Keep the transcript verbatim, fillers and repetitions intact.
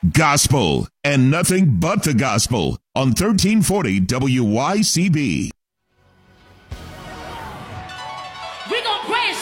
Gospel and nothing but the gospel on thirteen forty W Y C B. We're going to praise